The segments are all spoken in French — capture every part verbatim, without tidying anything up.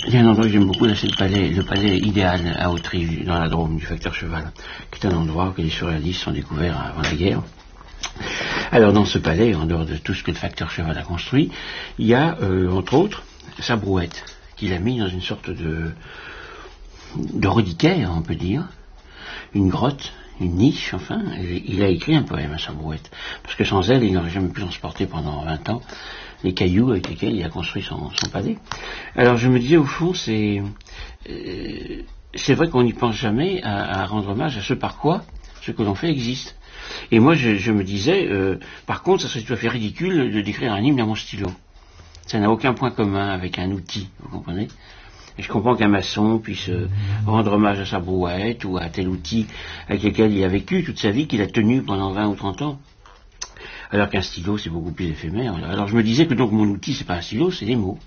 Il y a un endroit que j'aime beaucoup, là, c'est le palais, le palais idéal à Autry, dans la Drôme, du facteur Cheval, qui est un endroit que les surréalistes ont découvert avant la guerre. Alors, dans ce palais, en dehors de tout ce que le facteur Cheval a construit, il y a, euh, entre autres, sa brouette, qu'il a mis dans une sorte de, de reliquaire, on peut dire, une grotte, une niche, enfin. Il a écrit un poème à sa brouette, parce que sans elle, il n'aurait jamais pu transporter pendant vingt ans les cailloux avec lesquels il a construit son, son palais. Alors je me disais, au fond, c'est euh, c'est vrai qu'on n'y pense jamais à, à rendre hommage à ce par quoi ce que l'on fait existe. Et moi, je, je me disais, euh, par contre, ça serait tout à fait ridicule de décrire un hymne à mon stylo. Ça n'a aucun point commun avec un outil, vous comprenez? Et je comprends qu'un maçon puisse euh, rendre hommage à sa brouette ou à tel outil avec lequel il a vécu toute sa vie, qu'il a tenu pendant vingt ou trente ans. Alors qu'un stylo, c'est beaucoup plus éphémère. Alors je me disais que donc mon outil, c'est pas un stylo, c'est des mots.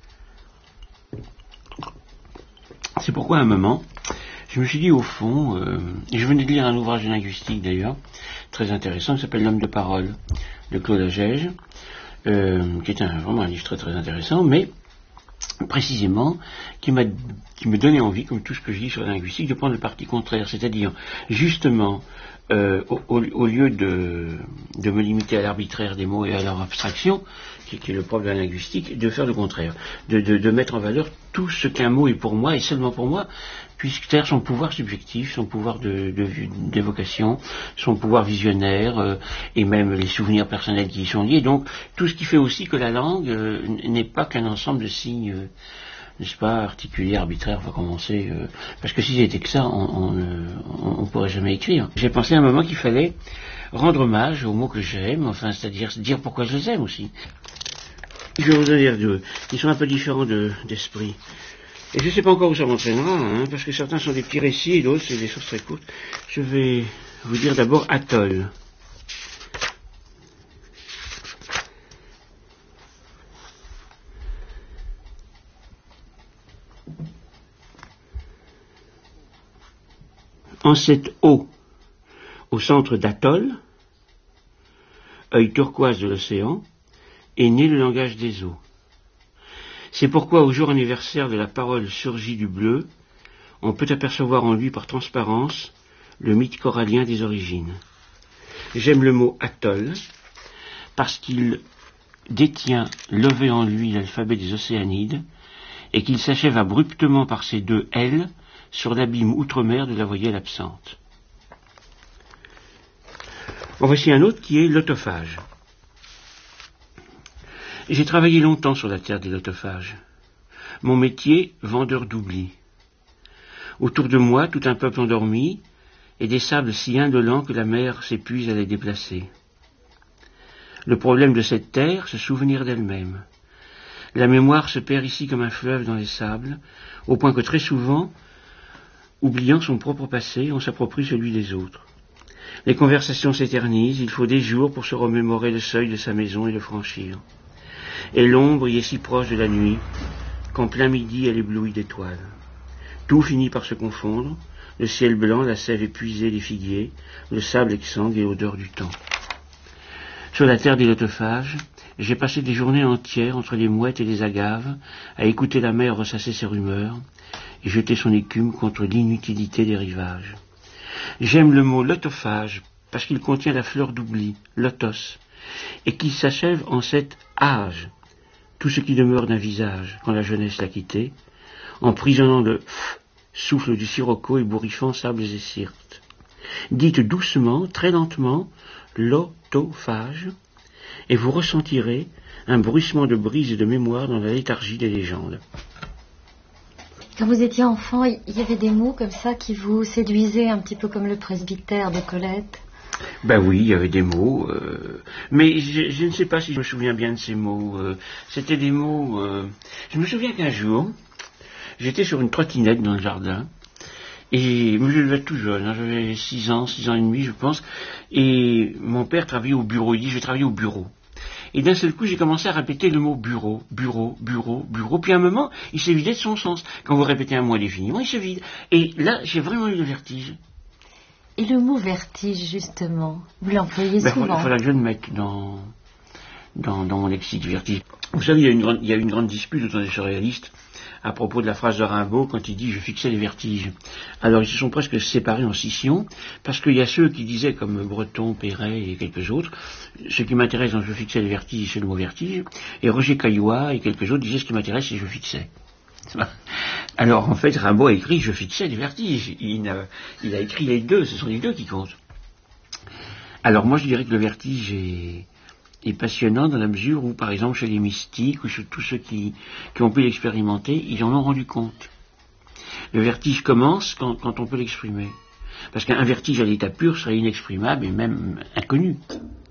C'est pourquoi à un moment, je me suis dit au fond, euh, et je venais de lire un ouvrage de linguistique d'ailleurs, très intéressant, qui s'appelle L'homme de parole, de Claude Agege, euh, qui est un, vraiment un livre très très intéressant, mais précisément, qui m'a qui me donnait envie, comme tout ce que je dis sur la linguistique, de prendre le parti contraire, c'est-à-dire justement euh, au, au, au lieu de, de me limiter à l'arbitraire des mots et à leur abstraction, qui, qui est le propre de la linguistique, de faire le contraire, de, de, de mettre en valeur tout ce qu'un mot est pour moi et seulement pour moi, puisque c'est son pouvoir subjectif, son pouvoir de, de, d'évocation, son pouvoir visionnaire, euh, et même les souvenirs personnels qui y sont liés. Donc tout ce qui fait aussi que la langue euh, n'est pas qu'un ensemble de signes, euh, n'est-ce pas, articulés, arbitraires, on va commencer, euh, parce que si c'était que ça, on ne pourrait jamais écrire. J'ai pensé à un moment qu'il fallait rendre hommage aux mots que j'aime, enfin, c'est-à-dire dire pourquoi je les aime aussi. Je vais vous en dire deux, qui sont un peu différents de, d'esprit. Et je ne sais pas encore où ça m'entraînera, hein, parce que certains sont des petits récits et d'autres c'est des choses très courtes. Je vais vous dire d'abord atoll. En cette eau, au centre d'atoll, œil turquoise de l'océan, est né le langage des eaux. C'est pourquoi au jour anniversaire de la parole surgie du bleu, on peut apercevoir en lui par transparence le mythe corallien des origines. J'aime le mot atoll parce qu'il détient levé en lui l'alphabet des océanides et qu'il s'achève abruptement par ses deux L sur l'abîme outre-mer de la voyelle absente. En voici un autre qui est l'autophage. J'ai travaillé longtemps sur la terre des lotophages. Mon métier, vendeur d'oubli. Autour de moi, tout un peuple endormi, et des sables si indolents que la mer s'épuise à les déplacer. Le problème de cette terre, se souvenir d'elle-même. La mémoire se perd ici comme un fleuve dans les sables, au point que très souvent, oubliant son propre passé, on s'approprie celui des autres. Les conversations s'éternisent, il faut des jours pour se remémorer le seuil de sa maison et le franchir. Et l'ombre y est si proche de la nuit, qu'en plein midi elle éblouit d'étoiles. Tout finit par se confondre, le ciel blanc, la sève épuisée des figuiers, le sable exsangue et l'odeur du temps. Sur la terre des lotophages, j'ai passé des journées entières entre les mouettes et les agaves, à écouter la mer ressasser ses rumeurs, et jeter son écume contre l'inutilité des rivages. J'aime le mot lotophage, parce qu'il contient la fleur d'oubli, lotos, et qui s'achève en cet âge, tout ce qui demeure d'un visage quand la jeunesse l'a quitté, emprisonnant le f, souffle du sirocco ébouriffant sables et syrtes. Dites doucement, très lentement, l'autophage, et vous ressentirez un bruissement de brise et de mémoire dans la léthargie des légendes. Quand vous étiez enfant, il y avait des mots comme ça qui vous séduisaient, un petit peu comme le presbytère de Colette? Ben oui, il y avait des mots, euh, mais je, je ne sais pas si je me souviens bien de ces mots. Euh, c'était des mots... Euh, je me souviens qu'un jour, j'étais sur une trottinette dans le jardin, et je devais être tout jeune, hein, j'avais six ans, six ans et demi je pense, et mon père travaillait au bureau, il dit je vais travailler au bureau. Et d'un seul coup j'ai commencé à répéter le mot bureau, bureau, bureau, bureau, puis à un moment il s'est vidé de son sens. Quand vous répétez un mot indéfiniment, il se vide. Et là j'ai vraiment eu le vertige. Et le mot vertige, justement, vous l'employez ben, souvent. Il faudra que je le mette dans, dans, dans mon lexique, vertige. Vous savez, il y a une grande, il y a une grande dispute autour des surréalistes à propos de la phrase de Rimbaud quand il dit « je fixais les vertiges ». Alors ils se sont presque séparés en scissions, parce qu'il y a ceux qui disaient, comme Breton, Perret et quelques autres, ce qui m'intéresse dans « je fixais les vertiges », c'est le mot vertige, et Roger Caillois et quelques autres disaient « ce qui m'intéresse, c'est « je fixais ». Alors en fait, Rimbaud a écrit « je fixais les vertiges ». Il a, il a écrit les deux, ce sont les deux qui comptent. Alors moi je dirais que le vertige est... est passionnant dans la mesure où, par exemple, chez les mystiques ou chez tous ceux qui, qui ont pu l'expérimenter, ils en ont rendu compte. Le vertige commence quand, quand on peut l'exprimer. Parce qu'un vertige à l'état pur serait inexprimable et même inconnu.